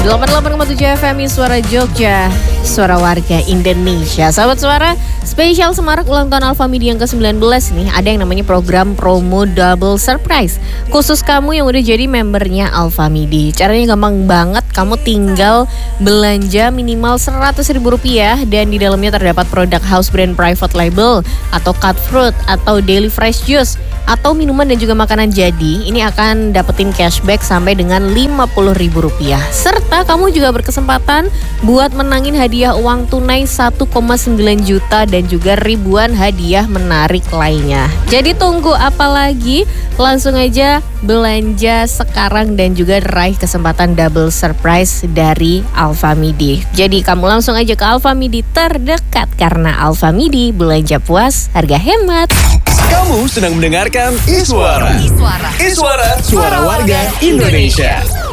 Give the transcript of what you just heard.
88,7 FM Suara Jogja, suara warga Indonesia. Sahabat Suara, spesial semarak ulang tahun Alfamidi yang ke-19 nih, ada yang namanya program promo double surprise khusus kamu yang udah jadi membernya Alfamidi. Caranya gampang banget, kamu tinggal belanja minimal Rp100.000 dan di dalamnya terdapat produk house brand private label atau cut fruit atau daily fresh juice atau minuman dan juga makanan jadi. Ini akan dapetin cashback sampai dengan Rp50.000. Serta kamu juga berkesempatan buat menangin hadiah uang tunai 1,9 juta dan juga ribuan hadiah menarik lainnya. Jadi tunggu apa lagi? Langsung aja belanja sekarang dan juga raih kesempatan double surprise dari Alfamidi. Jadi kamu langsung aja ke Alfamidi terdekat karena Alfamidi belanja puas, harga hemat. Kamu sedang mendengarkan Iswara. Iswara, suara warga Indonesia.